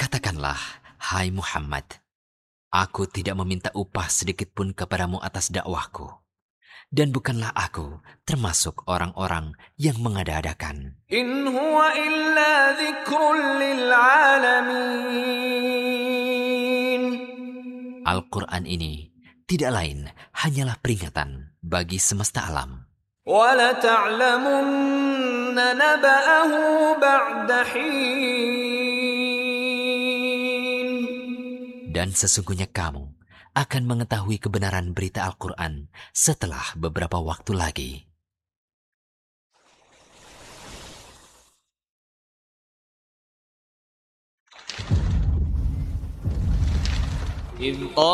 Katakanlah, hai Muhammad, aku tidak meminta upah sedikit pun kepadamu atas dakwahku. Dan bukanlah aku termasuk orang-orang yang mengada-adakan. إن هو إلا ذكر للعالمين. Al-Quran ini tidak lain hanyalah peringatan bagi semesta alam. وَلَتَعْلَمُنَّ نَبَأَهُ بَعْدَ حِينٍ. Dan sesungguhnya kamu akan mengetahui kebenaran berita Al-Quran setelah beberapa waktu lagi. إذ